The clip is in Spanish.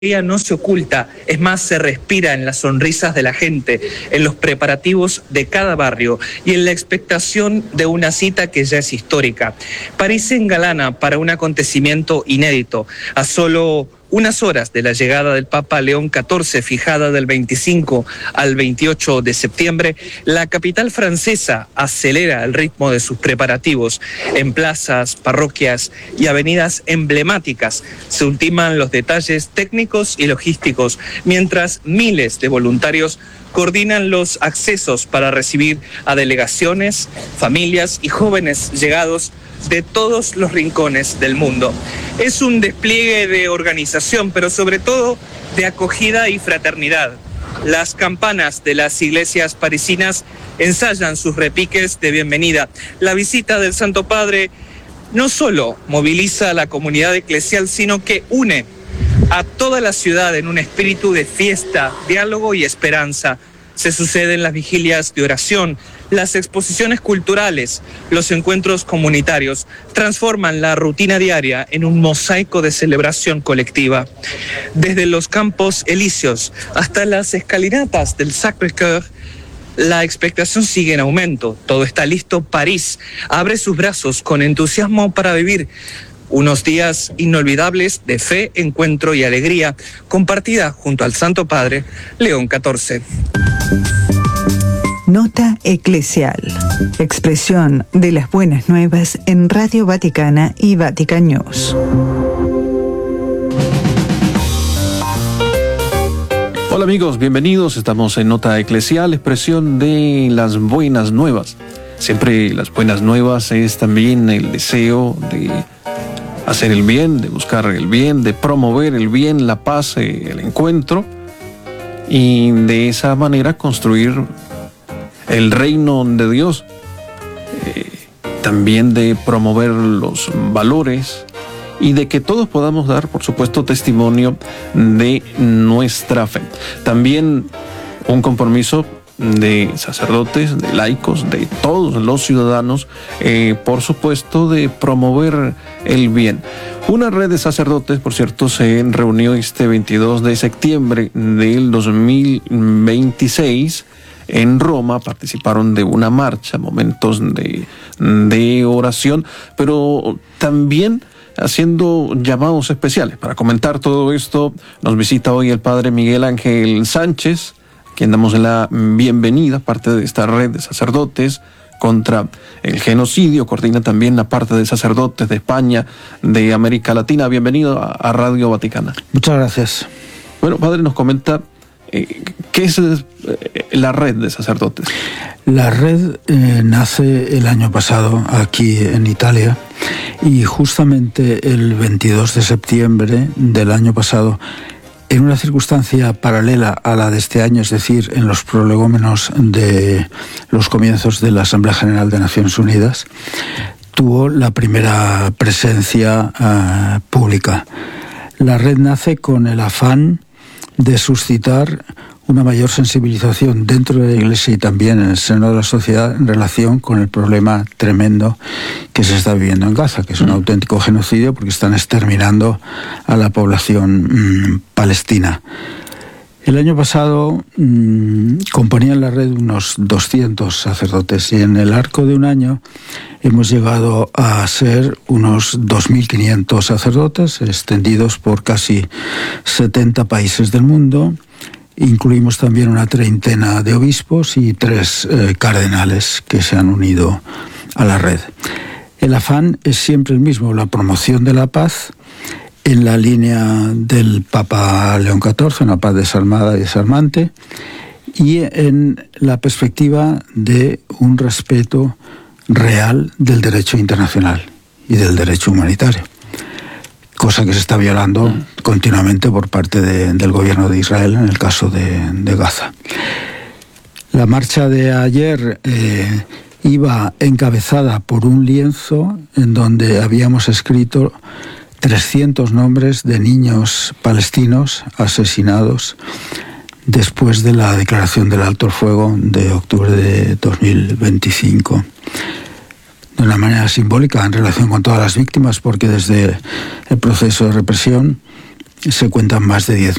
no se oculta, es más, se respira en las sonrisas de la gente, en los preparativos de cada barrio y en la expectación de una cita que ya es histórica. París se engalana para un acontecimiento inédito, a solo unas horas de la llegada del Papa León XIV, fijada del 25 al 28 de septiembre, la capital francesa acelera el ritmo de sus preparativos. En plazas, parroquias y avenidas emblemáticas se ultiman los detalles técnicos y logísticos, mientras miles de voluntarios coordinan los accesos para recibir a delegaciones, familias y jóvenes llegados de todos los rincones del mundo. Es un despliegue de organización, pero sobre todo de acogida y fraternidad. Las campanas de las iglesias parisinas ensayan sus repiques de bienvenida. La visita del Santo Padre no solo moviliza a la comunidad eclesial, sino que une a toda la ciudad en un espíritu de fiesta, diálogo y esperanza. Se suceden las vigilias de oración, las exposiciones culturales, los encuentros comunitarios, transforman la rutina diaria en un mosaico de celebración colectiva. Desde los Campos Elíseos hasta las escalinatas del Sacré-Cœur, la expectación sigue en aumento. Todo está listo. París abre sus brazos con entusiasmo para vivir unos días inolvidables de fe, encuentro y alegría, compartida junto al Santo Padre León XIV. Nota eclesial. Expresión de las buenas nuevas en Radio Vaticana y Vatican News. Hola amigos, bienvenidos. Estamos en Nota eclesial, expresión de las buenas nuevas. Siempre las buenas nuevas es también el deseo de hacer el bien, de buscar el bien, de promover el bien, la paz, el encuentro, y de esa manera construir el reino de Dios, también de promover los valores y de que todos podamos dar, por supuesto, testimonio de nuestra fe. También un compromiso de sacerdotes, de laicos, de todos los ciudadanos, por supuesto, de promover el bien. Una red de sacerdotes, por cierto, se reunió este 22 de septiembre del 2026 en Roma. Participaron de una marcha, momentos de oración, pero también haciendo llamados especiales. Para comentar todo esto, nos visita hoy el padre Miguel Ángel Sánchez, quien damos la bienvenida, parte de esta red de sacerdotes contra el genocidio. Coordina también la parte de sacerdotes de España, de América Latina. Bienvenido a Radio Vaticana. Muchas gracias. Bueno, padre, nos comenta ¿qué es la red de sacerdotes? La red nace el año pasado aquí en Italia, y justamente el 22 de septiembre del año pasado, en una circunstancia paralela a la de este año, es decir, en los prolegómenos de los comienzos de la Asamblea General de Naciones Unidas, tuvo la primera presencia pública. La red nace con el afán de suscitar una mayor sensibilización dentro de la Iglesia y también en el seno de la sociedad en relación con el problema tremendo que se está viviendo en Gaza, que es un auténtico genocidio porque están exterminando a la población palestina. El año pasado componían la red unos 200 sacerdotes, y en el arco de un año hemos llegado a ser unos 2.500 sacerdotes extendidos por casi 70 países del mundo. Incluimos también una treintena de obispos y 3 cardenales que se han unido a la red. El afán es siempre el mismo: la promoción de la paz en la línea del Papa León XIV, una paz desarmada y desarmante, y en la perspectiva de un respeto real del derecho internacional y del derecho humanitario, cosa que se está violando continuamente por parte del gobierno de Israel en el caso de Gaza. La marcha de ayer iba encabezada por un lienzo en donde habíamos escrito 300 nombres de niños palestinos asesinados después de la declaración del alto el fuego de octubre de 2025. De una manera simbólica en relación con todas las víctimas, porque desde el proceso de represión se cuentan más de